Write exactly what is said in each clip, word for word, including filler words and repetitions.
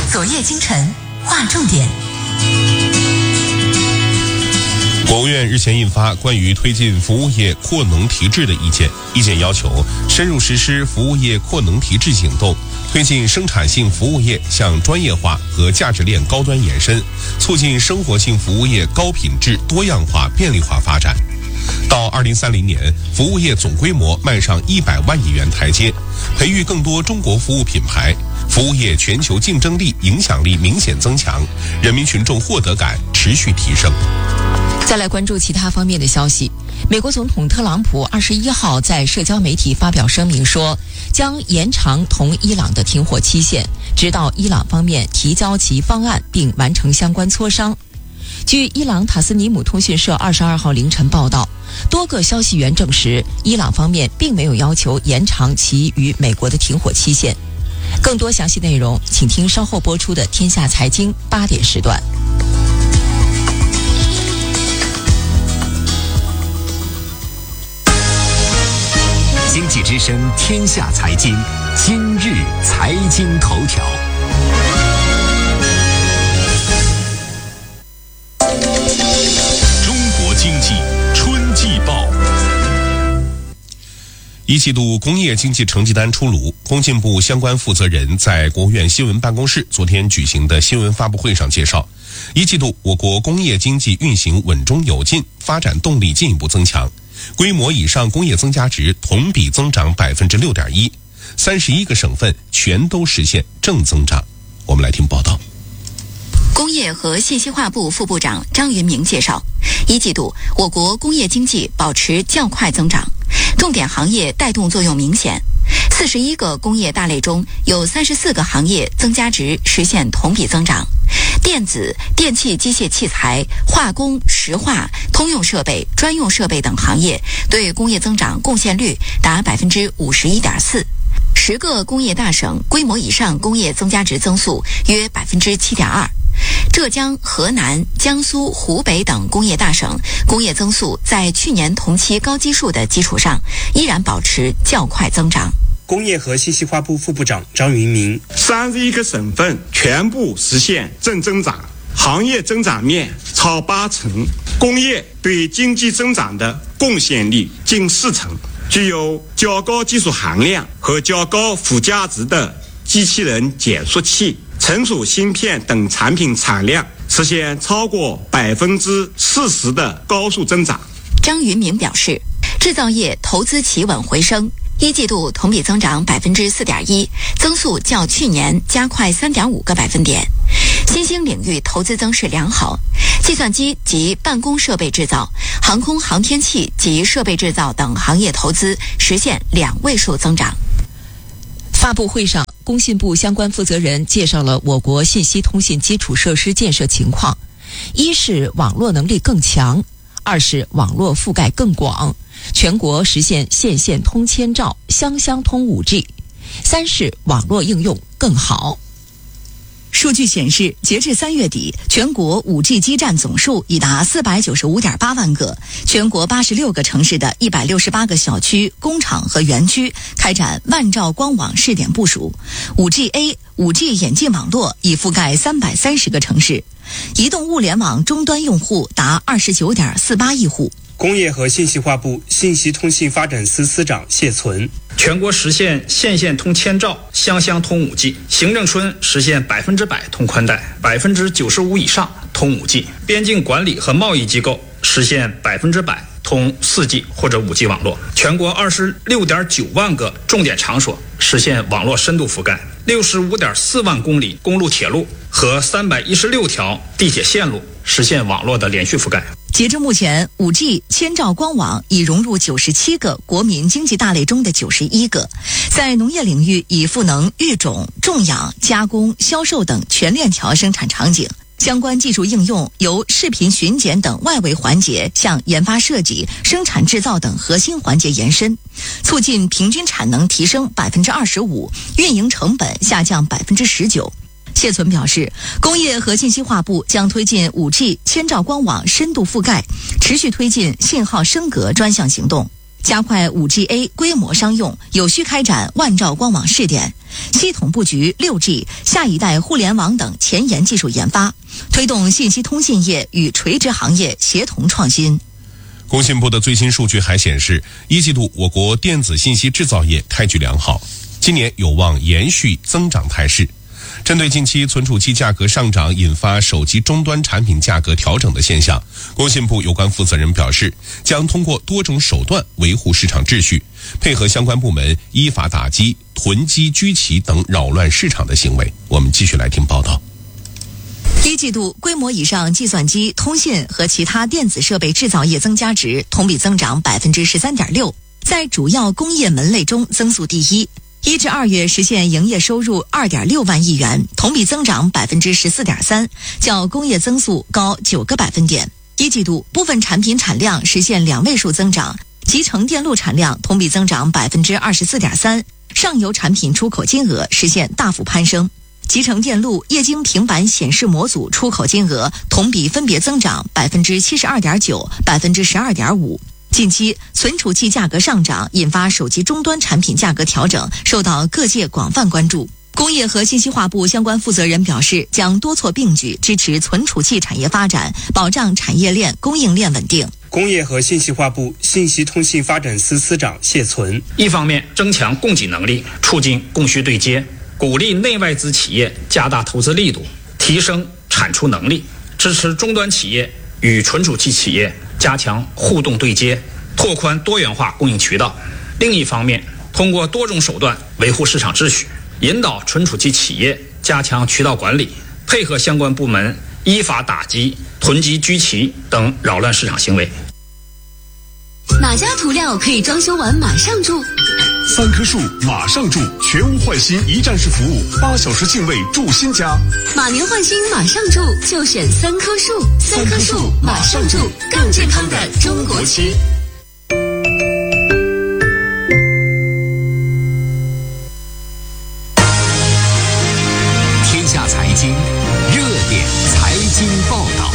昨夜今晨划重点。 国务院日前印发关于推进服务业扩能提质的意见，意见要求深入实施服务业扩能提质行动，推进生产性服务业向专业化和价值链高端延伸，促进生活性服务业高品质、多样化、便利化发展。到二零三零年，服务业总规模迈上一百万亿元台阶，培育更多中国服务品牌，服务业全球竞争力、影响力明显增强，人民群众获得感持续提升。 再来关注其他方面的消息。美国总统特朗普二十一号在社交媒体发表声明说，将延长同伊朗的停火期限，直到伊朗方面提交其方案并完成相关磋商。据伊朗塔斯尼姆通讯社二十二号凌晨报道，多个消息源证实，伊朗方面并没有要求延长其与美国的停火期限。更多详细内容，请听稍后播出的《天下财经》八点时段。 经济之声《天下财经》今日财经头条。 中国经济春季报。 一季度工业经济成绩单出炉，工信部相关负责人在国务院新闻办公室昨天举行的新闻发布会上介绍，一季度我国工业经济运行稳中有进，发展动力进一步增强。规模以上工业增加值同比增长百分之六点一，三十一个省份全都实现正增长。我们来听报道。 工业和信息化部副部长张云明介绍，一季度我国工业经济保持较快增长，重点行业带动作用明显。四十一个工业大类中有三十四个行业增加值实现同比增长。电子、电气机械器材、化工、石化、通用设备、专用设备等行业对工业增长贡献率达百分之五十一点四。十个工业大省规模以上工业增加值增速约百分之七点二。浙江、河南、江苏、湖北等工业大省工业增速在去年同期高基数的基础上，依然保持较快增长。 工业和信息化部副部长张云明， 三十一个省份全部实现正增长，行业增长面超八成，工业对经济增长的贡献力近四成，具有较高技术含量和较高附加值的机器人减速器、存储芯片等产品产量实现超过百分之四十的高速增长。 张云明表示，制造业投资企稳回升，一季度同比增长百分之四点一，增速较去年加快三点五个百分点。新兴领域投资增势良好，计算机及办公设备制造、航空航天器及设备制造等行业投资实现两位数增长。 发布会上，工信部相关负责人介绍了我国信息通信基础设施建设情况：一是网络能力更强，二是网络覆盖更广，全国实现线线通千兆、乡乡通 五 G， 三是网络应用更好。 数据显示，截至三月底，全国 五 G 基站总数已达 四百九十五点八万个，全国八十六个城市的一百六十八个小区、工厂和园区开展万兆光网试点部署， 五 G A、五 G 眼镜网络已覆盖三百三十个城市，移动物联网终端用户达 二十九点四八亿户。 工业和信息化部信息通信发展司司长谢存， 全国实现线线通千兆、乡乡通 五 G， 行政村实现百分之百通宽带，百分之九十五以上通 五 G， 边境管理和贸易机构实现百分之百通 四 G 或者 五 G 网络，全国二十六点九万个重点场所实现网络深度覆盖，六十五点四万公里公路铁路和三百一十六条地铁线路实现网络的连续覆盖。 截至目前 ，五 G 千兆光网已融入九十七个国民经济大类中的九十一个，在农业领域已赋能育种、种养、加工、销售等全链条生产场景。相关技术应用由视频巡检等外围环节向研发设计、生产制造等核心环节延伸，促进平均产能提升百分之二十五，运营成本下降百分之十九。谢存表示，工业和信息化部将推进 五 G 千兆光网深度覆盖，持续推进信号升格专项行动。 加快 五 G A 规模商用，有序开展万兆光网试点，系统布局 六 G、下一代互联网等前沿技术研发，推动信息通信业与垂直行业协同创新。 工信部的最新数据还显示，一季度我国电子信息制造业开局良好，今年有望延续增长态势。针对近期存储器价格上涨引发手机终端产品价格调整的现象，工信部有关负责人表示，将通过多种手段维护市场秩序，配合相关部门依法打击囤积居奇等扰乱市场的行为。我们继续来听报道。 一季度规模以上计算机、通信和其他电子设备制造业增加值同比增长 百分之十三点六， 在主要工业门类中增速第一。一至二月实现营业收入 二点六万亿元，同比增长 百分之十四点三， 较工业增速高九个百分点。一季度部分产品产量实现两位数增长，集成电路产量同比增长 百分之二十四点三， 上游产品出口金额实现大幅攀升。集成电路、液晶平板显示模组出口金额同比分别增长 百分之七十二点九、百分之十二点五。近期存储器价格上涨引发手机终端产品价格调整，受到各界广泛关注。工业和信息化部相关负责人表示，将多措并举支持存储器产业发展，保障产业链供应链稳定。 工业和信息化部信息通信发展司司长谢存， 一方面增强供给能力，促进供需对接，鼓励内外资企业加大投资力度，提升产出能力，支持终端企业与存储器企业加强互动对接，拓宽多元化供应渠道。另一方面，通过多种手段维护市场秩序，引导存储器企业加强渠道管理，配合相关部门依法打击囤积居奇等扰乱市场行为。 哪家涂料可以装修完马上住？ 三棵树马上住，全屋换新一站式服务，八小时净位住新家。 马年换新马上住，就选三棵树。三棵树马上住，更健康的中国区。 天下财经热点财经报道。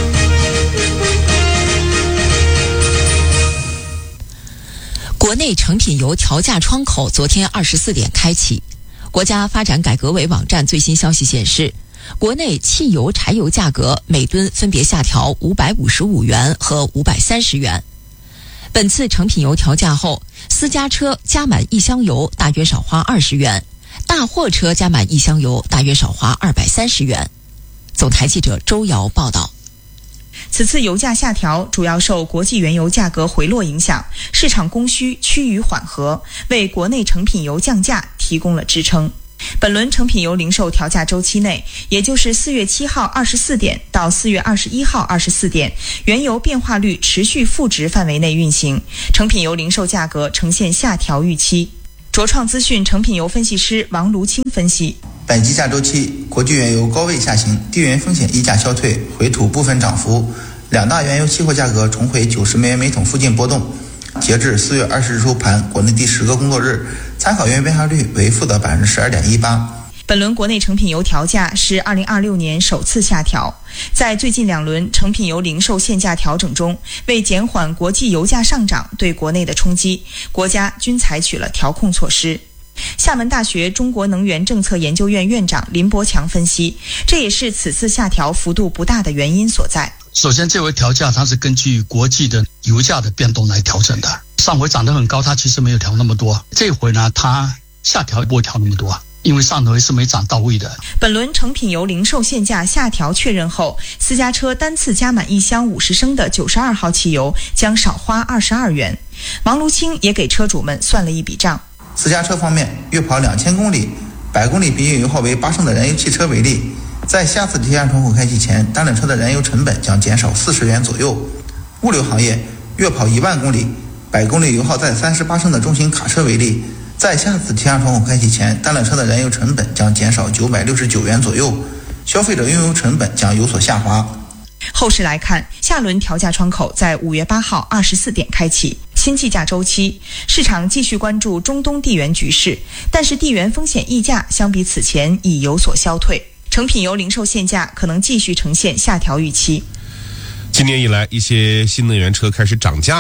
国内成品油调价窗口昨天二十四点开启。国家发展改革委网站最新消息显示，国内汽油、柴油价格每吨分别下调五百五十五元和五百三十元。本次成品油调价后，私家车加满一箱油大约少花二十元，大货车加满一箱油大约少花二百三十元。总台记者周瑶报道。 此次油价下调主要受国际原油价格回落影响，市场供需趋于缓和，为国内成品油降价提供了支撑。本轮成品油零售调价周期内，也就是四月七号二十四点到四月二十一号二十四点，原油变化率持续负值范围内运行，成品油零售价格呈现下调预期。卓创资讯成品油分析师王卢清分析， 本计价周期，国际原油高位下行，地缘风险溢价消退，回吐部分涨幅，两大原油期货价格重回九十美元每桶附近波动。截至四月二十日收盘，国内第十个工作日，参考原油变化率为负的百分之十二点一八。 本轮国内成品油调价是二零二六年首次下调，在最近两轮成品油零售限价调整中，为减缓国际油价上涨对国内的冲击，国家均采取了调控措施。厦门大学中国能源政策研究院院长林伯强分析，这也是此次下调幅度不大的原因所在。 首先，这回调价它是根据国际的油价的变动来调整的。上回涨得很高，它其实没有调那么多。这回呢，它下调不会调那么多，因为上回是没涨到位的。 本轮成品油零售限价下调确认后，私家车单次加满一箱五十升的九十二号汽油将少花二十二元。王卢清也给车主们算了一笔账。 私家车方面，月跑两千公里，百公里平均油耗为八升的燃油汽车为例，在下次提案窗口开启前，单辆车的燃油成本将减少四十元左右。物流行业，月跑一万公里，百公里油耗在三十八升的中型卡车为例，在下次提案窗口开启前，单辆车的燃油成本将减少九百六十九元左右，消费者用油成本将有所下滑。 后市来看，下轮调价窗口在五月八号二十四点开启，新计价周期，市场继续关注中东地缘局势，但是地缘风险溢价相比此前已有所消退，成品油零售限价可能继续呈现下调预期。 今年以来，一些新能源车开始涨价了。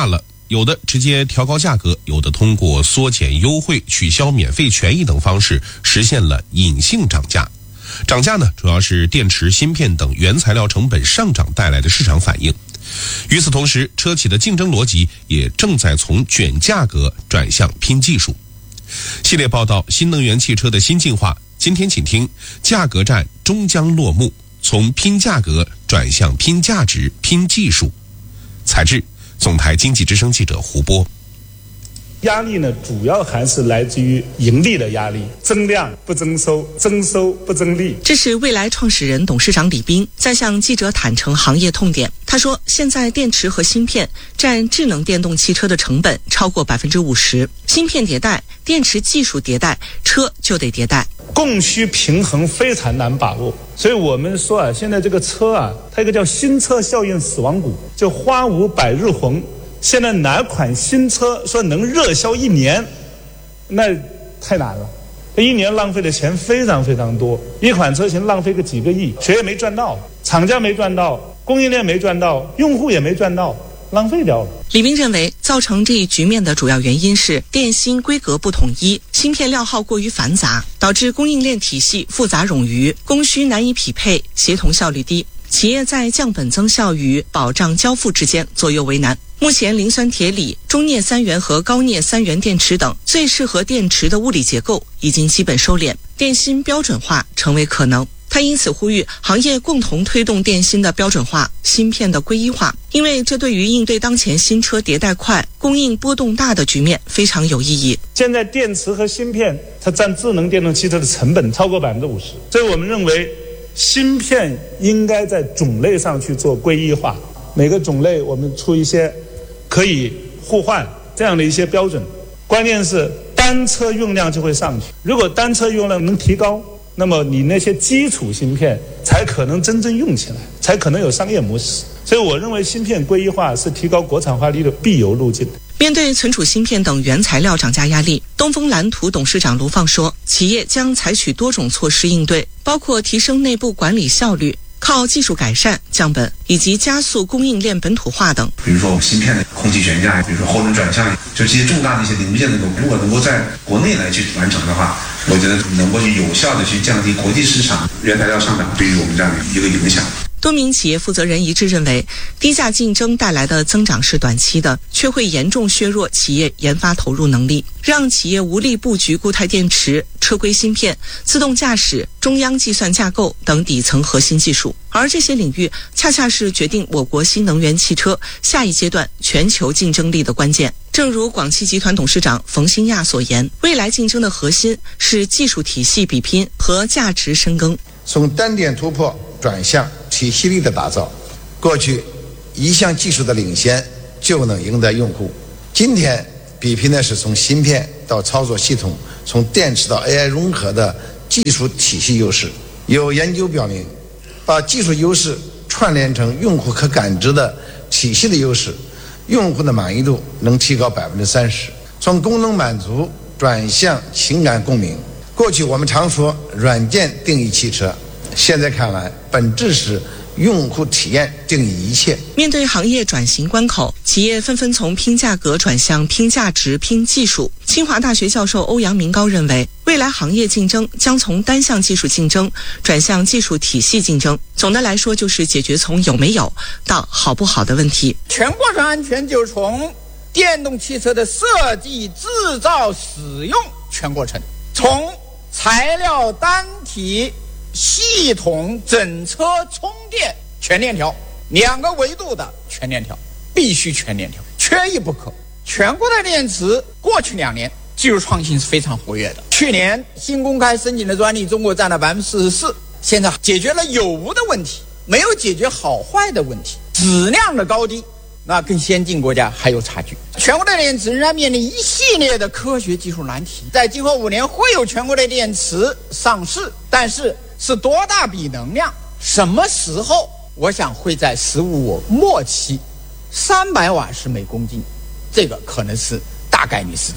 有的直接调高价格，有的通过缩减优惠、取消免费权益等方式实现了隐性涨价。涨价呢，主要是电池、芯片等原材料成本上涨带来的市场反应。与此同时，车企的竞争逻辑也正在从卷价格转向拼技术。系列报道：新能源汽车的新进化。今天请听：价格战终将落幕，从拼价格转向拼价值、拼技术。采制：总台经济之声记者胡波。 压力呢，主要还是来自于盈利的压力，增量不增收，增收不增利。 这是蔚来创始人、董事长李斌在向记者坦诚行业痛点。他说，现在电池和芯片占智能电动汽车的成本超过百分之五十，芯片迭代，电池技术迭代，车就得迭代。 供需平衡非常难把握，所以我们说啊，现在这个车啊，它一个叫新车效应死亡谷，就花无百日红。现在哪款新车说能热销一年，那太难了。一年浪费的钱非常非常多，一款车型浪费个几个亿，谁也没赚到，厂家没赚到，供应链没赚到，用户也没赚到，浪费掉了。 李斌认为，造成这一局面的主要原因是电芯规格不统一，芯片料号过于繁杂，导致供应链体系复杂冗余，供需难以匹配，协同效率低。企业在降本增效与保障交付之间左右为难。目前磷酸铁锂、中镍三元和高镍三元电池等最适合电池的物理结构已经基本收敛，电芯标准化成为可能。他因此呼吁行业共同推动电芯的标准化、芯片的归一化，因为这对于应对当前新车迭代快、供应波动大的局面非常有意义。 现在电池和芯片它占智能电动汽车的成本超过百分之五十，所以我们认为芯片应该在种类上去做归一化，每个种类我们出一些可以互换这样的一些标准。关键是单车用量就会上去，如果单车用量能提高，那么你那些基础芯片才可能真正用起来，才可能有商业模式。所以我认为芯片归一化是提高国产化率的必由路径。 面对存储芯片等原材料涨价压力，东风蓝图董事长卢放说，企业将采取多种措施应对，包括提升内部管理效率，靠技术改善降本，以及加速供应链本土化等。 比如说芯片的空气悬架，比如说后轮转向，就这些重大的一些零部件能够，如果能够在国内来去完成的话，我觉得能够去有效的去降低国际市场原材料上涨对于我们这样的一个影响。 多名企业负责人一致认为，低价竞争带来的增长是短期的，却会严重削弱企业研发投入能力，让企业无力布局固态电池、车规芯片、自动驾驶、中央计算架构等底层核心技术。而这些领域恰恰是决定我国新能源汽车下一阶段全球竞争力的关键。正如广汽集团董事长冯新亚所言，未来竞争的核心是技术体系比拼和价值深耕。 从单点突破转向体系力的打造，过去一项技术的领先就能赢得用户，今天比拼的是从芯片到操作系统，从电池到 A I 融合的技术体系优势。有研究表明，把技术优势串联成用户可感知的体系的优势，用户的满意度能提高百分之三十。从功能满足转向情感共鸣。过去我们常说软件定义汽车，现在看来本质是用户体验定义一切。 面对行业转型关口，企业纷纷从拼价格转向拼价值、拼技术。清华大学教授欧阳明高认为，未来行业竞争将从单项技术竞争转向技术体系竞争。总的来说，就是解决从有没有到好不好的问题。 全过程安全就从电动汽车的设计、制造、使用全过程，从材料、单体、系统、整车、充电全链条，两个维度的全链条，必须全链条，缺一不可。全固态电池过去两年技术创新是非常活跃的，去年新公开申请的专利中国占了百分之四十四，现在解决了有无的问题，没有解决好坏的问题，质量的高低那跟先进国家还有差距。全固态电池仍然面临一系列的科学技术难题，在今后五年会有全固态电池上市，但是是多大笔能量，什么时候，我想会在十五末期，三百瓦时每公斤，这个可能是大概率事件。 欧阳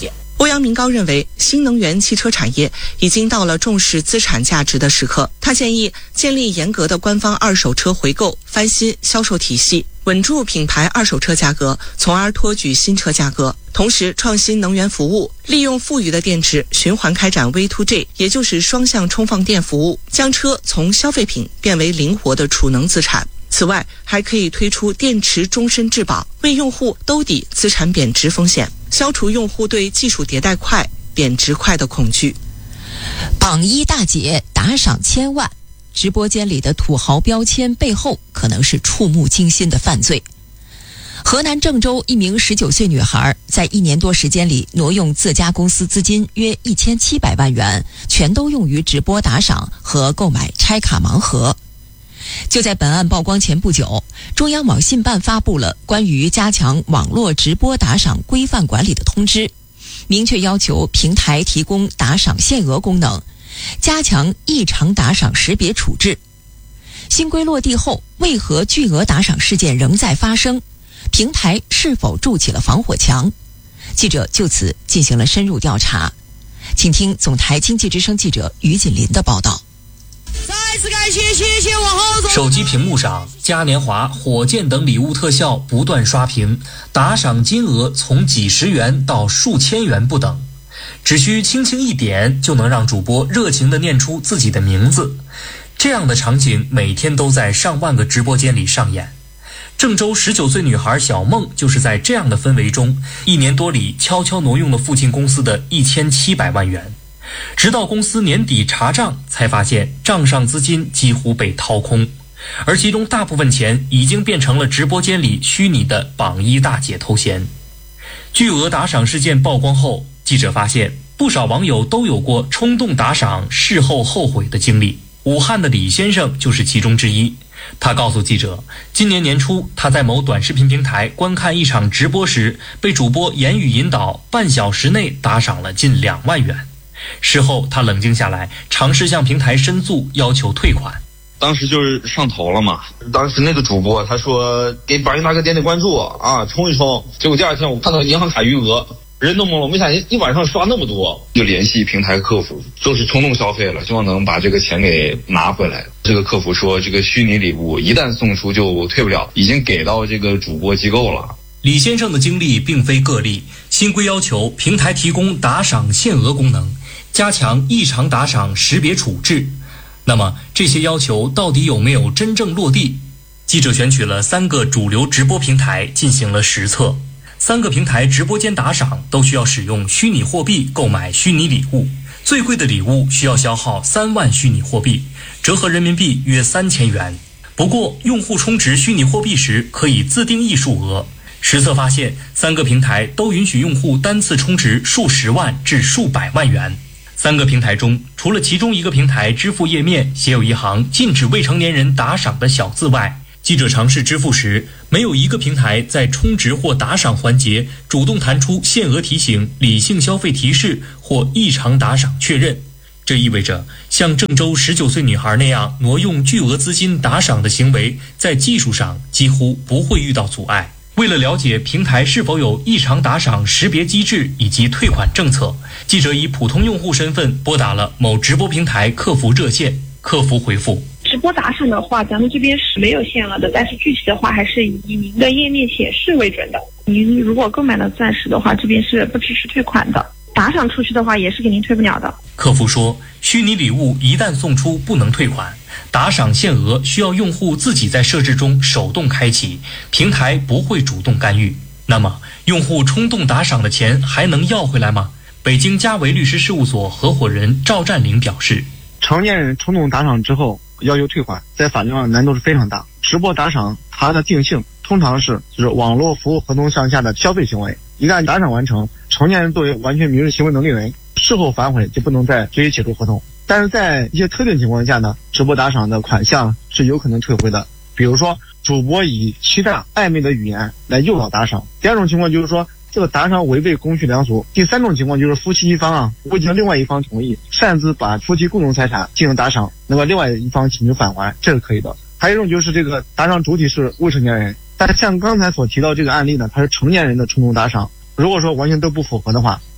阳明高认为，新能源汽车产业已经到了重视资产价值的时刻。他建议建立严格的官方二手车回购、翻新销售体系，稳住品牌二手车价格，从而托举新车价格。同时，创新能源服务，利用富余的电池循环开展 V to J， 也就是双向充放电服务，将车从消费品变为灵活的储能资产。此外，还可以推出电池终身质保，为用户兜底资产贬值风险，消除用户对技术迭代快、贬值快的恐惧。 榜一大姐打赏千万，直播间里的土豪标签背后可能是触目惊心的犯罪。河南郑州一名十九岁女孩在一年多时间里挪用自家公司资金约一千七百万元，全都用于直播打赏和购买拆卡盲盒。就在本案曝光前不久，中央网信办发布了关于加强网络直播打赏规范管理的通知，明确要求平台提供打赏限额功能，加强异常打赏识别处置。新规落地后，为何巨额打赏事件仍在发生？平台是否筑起了防火墙？记者就此进行了深入调查，请听总台经济之声记者于锦林的报道。 再次感谢，谢谢往后走。 手机屏幕上嘉年华、火箭等礼物特效不断刷屏，打赏金额从几十元到数千元不等，只需轻轻一点就能让主播热情地念出自己的名字。这样的场景每天都在上万个直播间里上演。郑州十九岁女孩小梦就是在这样的氛围中，一年多里悄悄挪用了父亲公司的一千七百万元。直到公司年底查账，才发现账上资金几乎被掏空，而其中大部分钱已经变成了直播间里虚拟的榜一大姐头衔。巨额打赏事件曝光后，记者发现不少网友都有过冲动打赏事后后悔的经历。武汉的李先生就是其中之一。他告诉记者，今年年初他在某短视频平台观看一场直播时，被主播言语引导，半小时内打赏了近两万元。事后他冷静下来，尝试向平台申诉，要求退款。 当时就是上头了嘛，当时那个主播他说给榜一大哥点点关注啊，冲一冲。结果第二天我看到银行卡余额，人都懵了，我没想一晚上刷那么多，就联系平台客服，就是冲动消费了，希望能把这个钱给拿回来。这个客服说，这个虚拟礼物一旦送出就退不了，已经给到这个主播机构了。 李先生的经历并非个例，新规要求平台提供打赏限额功能，加强异常打赏识别处置。那么这些要求到底有没有真正落地？记者选取了三个主流直播平台进行了实测。三个平台直播间打赏都需要使用虚拟货币购买虚拟礼物，最贵的礼物需要消耗三万虚拟货币，折合人民币约三千元。不过用户充值虚拟货币时可以自定义数额。实测发现，三个平台都允许用户单次充值数十万至数百万元。三个平台中，除了其中一个平台支付页面写有一行禁止未成年人打赏的小字外，记者尝试支付时，没有一个平台在充值或打赏环节主动弹出限额提醒、理性消费提示或异常打赏确认。这意味着，像郑州十九岁女孩那样挪用巨额资金打赏的行为，在技术上几乎不会遇到阻碍。为了了解平台是否有异常打赏识别机制以及退款政策，记者以普通用户身份拨打了某直播平台客服热线，客服回复： 直播打赏的话，咱们这边是没有限额的，但是具体的话还是以您的页面显示为准的。您如果购买了钻石的话，这边是不支持退款的。打赏出去的话，也是给您退不了的。 客服说，虚拟礼物一旦送出不能退款，打赏限额需要用户自己在设置中手动开启，平台不会主动干预。那么，用户冲动打赏的钱还能要回来吗？北京嘉维律师事务所合伙人赵占领表示， 成年人冲动打赏之后要求退款，在法律上难度是非常大。直播打赏它的定性通常是就是网络服务合同项下的消费行为，一旦打赏完成，成年人作为完全民事行为能力人，事后反悔就不能再追解除合同。但是在一些特定情况下呢，直播打赏的款项是有可能退回的。比如说，主播以欺诈、暧昧的语言来诱导打赏。第二种情况就是说，这个打赏违背公序良俗。第三种情况就是夫妻一方啊未经另外一方同意，擅自把夫妻共同财产进行打赏，那么另外一方请求返还，这是可以的。还有一种就是这个打赏主体是未成年人，但是像刚才所提到这个案例呢，它是成年人的冲动打赏。如果说完全都不符合的话，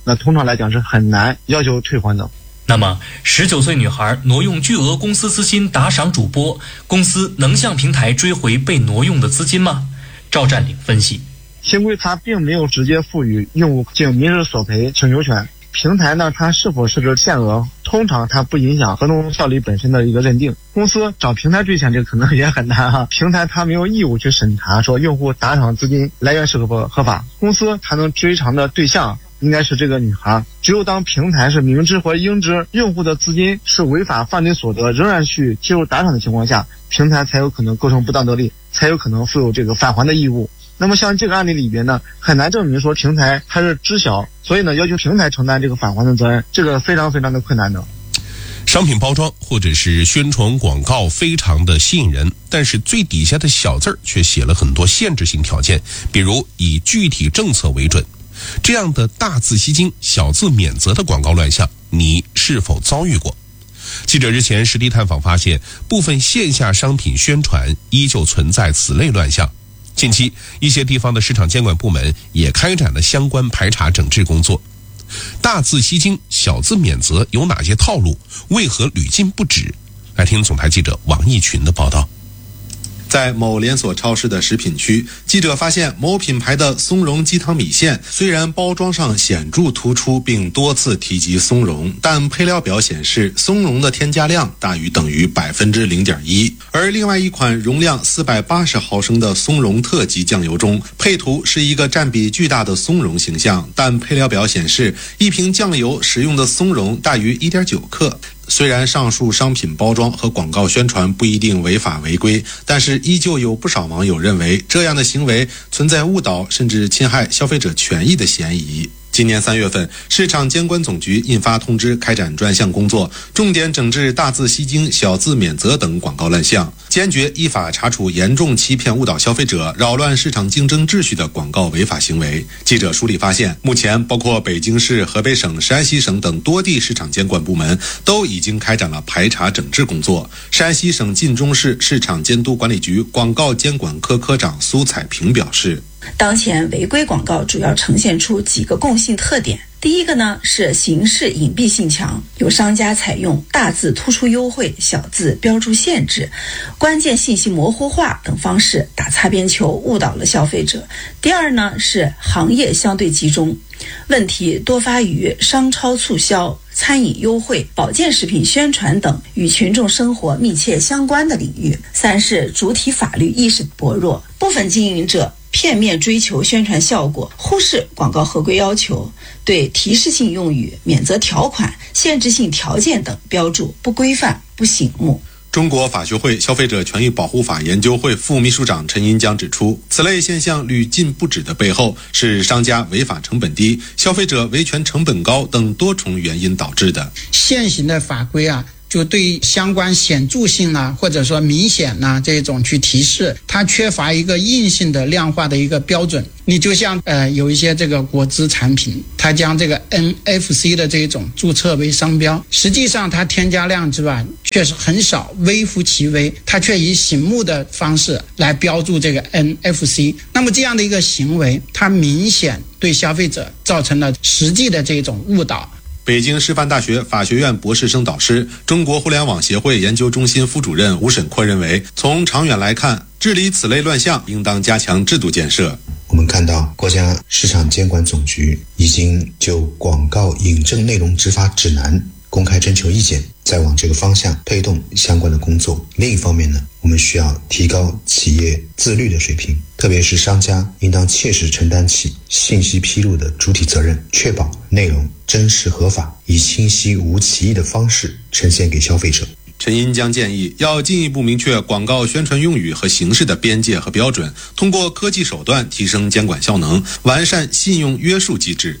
那通常来讲是很难要求退还的。 那么，十九岁女孩挪用巨额公司资金打赏主播，公司能向平台追回被挪用的资金吗？赵占领分析， 新规它并没有直接赋予用户进民事索赔请求权。平台呢，它是否设置限额，通常它不影响合同效力本身的一个认定。公司找平台追钱，这个可能也很难哈。平台它没有义务去审查说用户打赏资金来源是否合法，公司才能追偿的对象应该是这个女孩。只有当平台是明知或应知用户的资金是违法犯罪所得，仍然去接受打赏的情况下，平台才有可能构成不当得利，才有可能负有这个返还的义务。那么像这个案例里边呢，很难证明说平台它是知晓，所以呢要求平台承担这个返还的责任，这个非常非常的困难的。 商品包装或者是宣传广告非常的吸引人，但是最底下的小字儿却写了很多限制性条件，比如以具体政策为准。这样的大字吸睛、小字免责的广告乱象，你是否遭遇过？记者日前实地探访发现，部分线下商品宣传依旧存在此类乱象。近期，一些地方的市场监管部门也开展了相关排查整治工作。大字吸睛、小字免责有哪些套路？为何屡禁不止？来听总台记者王义群的报道。 在某连锁超市的食品区，记者发现某品牌的松茸鸡汤米线虽然包装上显著突出并多次提及松茸，但配料表显示松茸的添加量大于等于 百分之零点一。 而另外一款容量四百八十毫升的松茸特级酱油中，配图是一个占比巨大的松茸形象，但配料表显示一瓶酱油使用的松茸大于 一点九克。虽然上述商品包装和广告宣传不一定违法违规，但是依旧有不少网友认为这样的行为存在误导甚至侵害消费者权益的嫌疑。今年三月份，市场监管总局印发通知，开展专项工作，重点整治大字吸睛、小字免责等广告乱象，坚决依法查处严重欺骗误导消费者、扰乱市场竞争秩序的广告违法行为。记者梳理发现，目前包括北京市、河北省、山西省等多地市场监管部门都已经开展了排查整治工作。山西省晋中市市场监督管理局广告监管科科长苏彩平表示， 当前违规广告主要呈现出几个共性特点。第一个呢是形式隐蔽性强，有商家采用大字突出优惠、小字标注限制、关键信息模糊化等方式打擦边球，误导了消费者。第二呢是行业相对集中，问题多发于商超促销、餐饮优惠、保健食品宣传等与群众生活密切相关的领域。三是主体法律意识薄弱，部分经营者片面追求宣传效果，忽视广告合规要求，对提示性用语、免责条款、限制性条件等标注不规范、不醒目。 中国法学会消费者权益保护法研究会副秘书长陈银江指出，此类现象屡禁不止的背后是商家违法成本低、消费者维权成本高等多重原因导致的。 现行的法规啊，就对相关显著性啊，或者说明显啊这种去提示，它缺乏一个硬性的量化的一个标准。你就像呃有一些这个果汁产品，它将这个 N F C 的这种注册为商标，实际上它添加量之吧确实很少，微乎其微，它却以醒目的方式来标注这个 N F C。那么这样的一个行为，它明显对消费者造成了实际的这种误导。 北京师范大学法学院博士生导师、中国互联网协会研究中心副主任吴沈阔认为，从长远来看，治理此类乱象应当加强制度建设。 我们看到国家市场监管总局已经就广告引证内容执法指南公开征求意见，再往这个方向推动相关的工作。另一方面呢，我们需要提高企业自律的水平，特别是商家应当切实承担起信息披露的主体责任，确保内容真实合法，以清晰无歧义的方式呈现给消费者。 陈银江建议要进一步明确广告宣传用语和形式的边界和标准，通过科技手段提升监管效能，完善信用约束机制。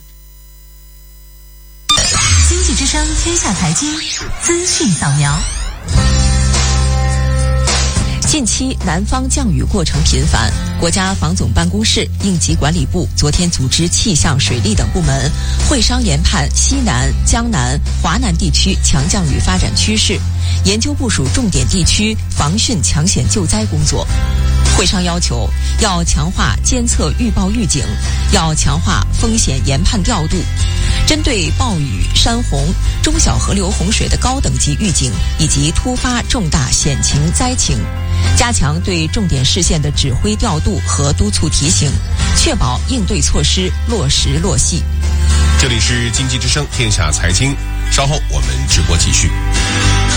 经济之声天下财经资讯扫描。 近期南方降雨过程频繁，国家防总办公室、应急管理部昨天组织气象、水利等部门会商研判西南、江南、华南地区强降雨发展趋势，研究部署重点地区防汛抢险救灾工作。会商要求要强化监测预报预警，要强化风险研判调度， 针对暴雨、山洪、中小河流洪水的高等级预警以及突发重大险情灾情，加强对重点事项的指挥调度和督促提醒，确保应对措施落实落细。 这里是经济之声天下财经，稍后我们直播继续。